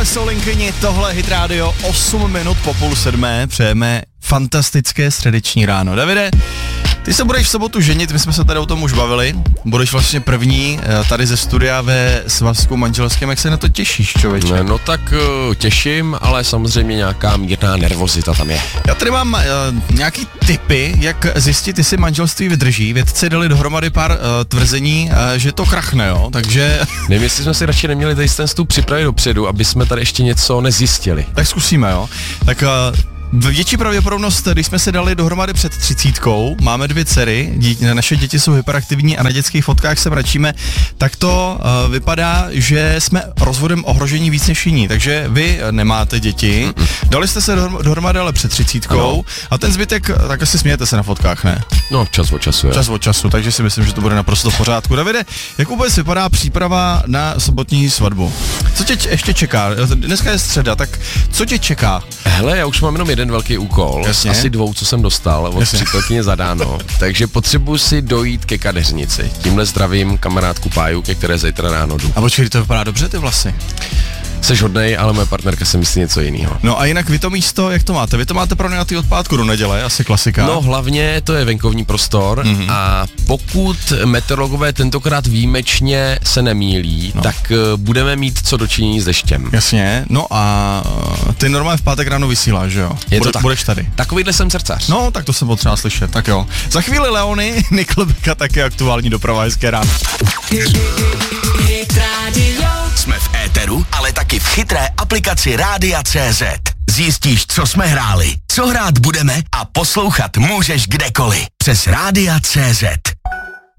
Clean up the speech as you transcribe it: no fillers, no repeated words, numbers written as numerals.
Tohle jsou Linkyni, tohle Hit Radio, 8 minut po 6:30, přejeme fantastické středeční ráno. Davide, ty se budeš v sobotu ženit, my jsme se tady o tom už bavili, budeš vlastně první tady ze studia ve svazku manželském, jak se na to těšíš, člověče? No tak těším, ale samozřejmě nějaká mírná nervozita tam je. Já tady mám nějaký tipy, jak zjistit, jestli manželství vydrží. Vědci dali dohromady pár tvrzení, že to krachne, jo, takže... Nevím, jestli jsme si radši neměli tady ten stůl připravit dopředu, aby jsme tady ještě něco nezjistili. Tak zkusíme, jo. Tak větší pravděpodobnost, když jsme se dali dohromady před 30, máme 2 dcery, naše děti jsou hyperaktivní a na dětských fotkách se mračíme, tak to vypadá, že jsme rozvodem ohrožení víc než jiní, takže vy nemáte děti, dali jste se dohromady ale před 30 a ten zbytek, tak asi smějete se na fotkách, ne? No, čas od času, jo. Čas od času, takže si myslím, že to bude naprosto v pořádku. Davide, jak vůbec vypadá příprava na sobotní svatbu? Co tě ještě čeká? Dneska je středa, tak co tě čeká? Hele, já už mám jenom jeden velký úkol, Jasně. asi 2, co jsem dostal od přítelkyně zadáno, takže potřebuji si dojít ke kadeřnici. Tímhle zdravím kamarádku Páju, ke které zítra ráno jdu. A počkej, to vypadá dobře ty vlasy. Seš hodnej, ale moje partnerka si myslí něco jiného. No a jinak vy to místo, jak to máte? Vy to máte pronajatý od pátku do neděle, asi klasika. No hlavně to je venkovní prostor a pokud meteorologové tentokrát výjimečně se nemýlí, tak budeme mít co dočinění s deštěm. Jasně, no a ty normálně v pátek ráno vysíláš, že jo? Budeš tady. Takovýhle jsem srdcař. No, tak to jsem potřeba slyšet, tak jo. Za chvíli Leony, Nickelbacka, taky aktuální doprava, hezké ráno. Jsme v éteru, ale taky v chytré aplikaci Rádia.cz. Zjistíš, co jsme hráli, co hrát budeme a poslouchat můžeš kdekoliv. Přes Rádia.cz.